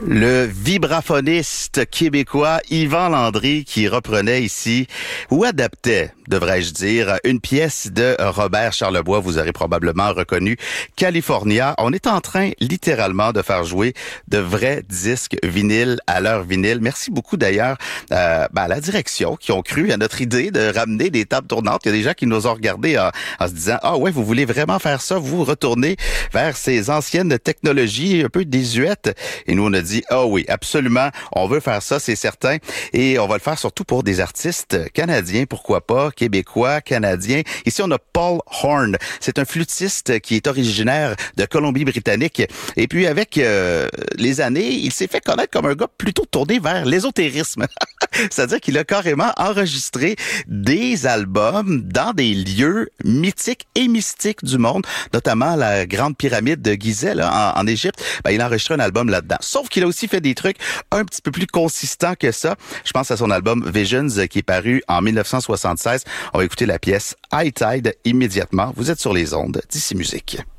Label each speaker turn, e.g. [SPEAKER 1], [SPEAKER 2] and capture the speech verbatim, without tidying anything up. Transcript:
[SPEAKER 1] Le vibraphoniste québécois Yvan Landry qui reprenait ici, ou adaptait, devrais-je dire, une pièce de Robert Charlebois. Vous aurez probablement reconnu California. On est en train, littéralement, de faire jouer de vrais disques vinyles à leur vinyle. Merci beaucoup, d'ailleurs, euh, ben, à la direction qui ont cru à notre idée de ramener des tables tournantes. Il y a des gens qui nous ont regardés en, en se disant « Ah ouais, vous voulez vraiment faire ça? Vous retournez vers ces anciennes technologies un peu désuètes. » Et nous, on a dit « Ah oui, absolument, on veut faire ça, c'est certain. » Et on va le faire surtout pour des artistes canadiens, pourquoi pas, québécois, canadiens. Ici, on a Paul Horn. C'est un flûtiste qui est originaire de Colombie-Britannique. Et puis, avec euh, les années, il s'est fait connaître comme un gars plutôt tourné vers l'ésotérisme. C'est-à-dire qu'il a carrément enregistré des albums dans des lieux mythiques et mystiques du monde, notamment la grande pyramide de Gizeh là, en, en Égypte. Ben, il a enregistré un album là-dedans. Sauf qu'il a aussi fait des trucs un petit peu plus consistants que ça. Je pense à son album Visions qui est paru en dix-neuf cent soixante-seize. On va écouter la pièce High Tide immédiatement. Vous êtes sur les ondes d'Ici Musique.